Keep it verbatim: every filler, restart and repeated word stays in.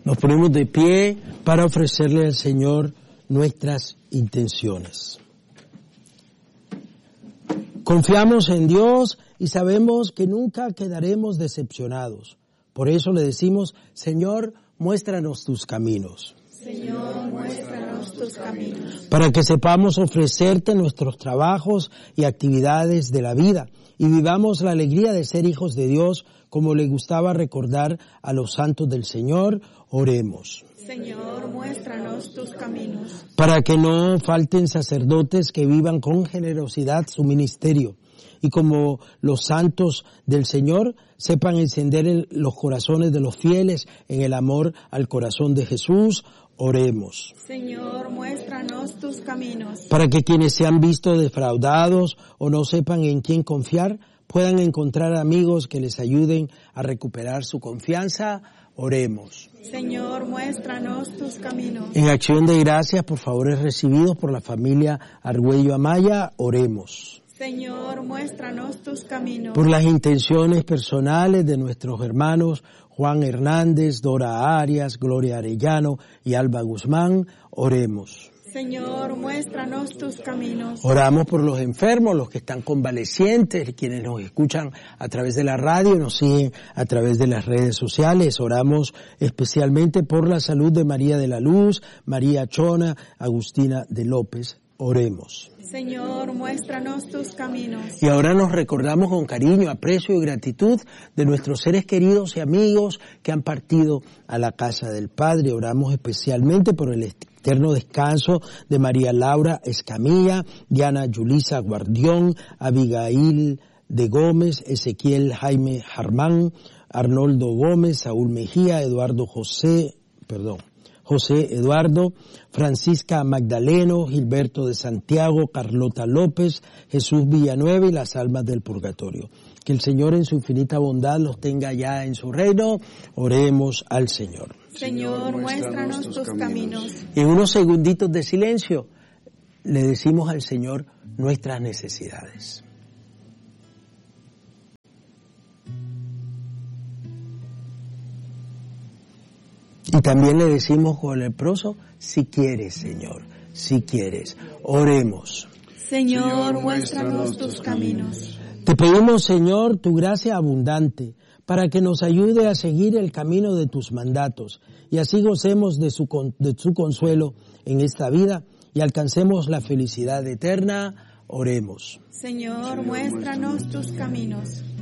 Nos ponemos de pie para ofrecerle al Señor nuestras intenciones. Confiamos en Dios y sabemos que nunca quedaremos decepcionados. Por eso le decimos, Señor, muéstranos tus caminos. Señor, muéstranos tus caminos. Para que sepamos ofrecerte nuestros trabajos y actividades de la vida y vivamos la alegría de ser hijos de Dios, como le gustaba recordar a los santos del Señor. Oremos. Señor, muéstranos tus caminos. Para que no falten sacerdotes que vivan con generosidad su ministerio y como los santos del Señor sepan encender el, los corazones de los fieles en el amor al corazón de Jesús. Oremos. Señor, muéstranos tus caminos. Para que quienes se han visto defraudados o no sepan en quién confiar, puedan encontrar amigos que les ayuden a recuperar su confianza. Oremos. Señor, muéstranos tus caminos. En acción de gracias por favores recibidos por la familia Argüello Amaya, oremos. Señor, muéstranos tus caminos. Por las intenciones personales de nuestros hermanos Juan Hernández, Dora Arias, Gloria Arellano y Alba Guzmán, oremos. Señor, muéstranos tus caminos. Oramos por los enfermos, los que están convalecientes, quienes nos escuchan a través de la radio, nos siguen a través de las redes sociales. Oramos especialmente por la salud de María de la Luz, María Chona, Agustina de López. Oremos. Señor, muéstranos tus caminos. Y ahora nos recordamos con cariño, aprecio y gratitud de nuestros seres queridos y amigos que han partido a la casa del Padre. Oramos especialmente por el eterno descanso de María Laura Escamilla, Diana Yulisa Guardión, Abigail de Gómez, Ezequiel Jaime Jarmán, Arnoldo Gómez, Saúl Mejía, Eduardo José, perdón, José Eduardo, Francisca Magdaleno, Gilberto de Santiago, Carlota López, Jesús Villanueva y las almas del purgatorio. Que el Señor en su infinita bondad los tenga ya en su reino. Oremos al Señor. Señor, muéstranos tus caminos. Y en unos segunditos de silencio le decimos al Señor nuestras necesidades. Y también le decimos con el leproso, si quieres, Señor, si quieres. Oremos. Señor, muéstranos tus caminos. Te pedimos, Señor, tu gracia abundante, para que nos ayude a seguir el camino de tus mandatos, y así gocemos de su, de su consuelo en esta vida, y alcancemos la felicidad eterna. Oremos. Señor, muéstranos tus caminos.